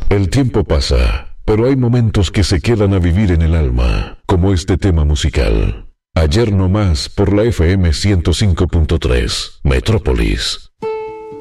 El tiempo pasa, pero hay momentos que se quedan a vivir en el alma, como este tema musical. Ayer no más por la FM 105.3, Metrópolis.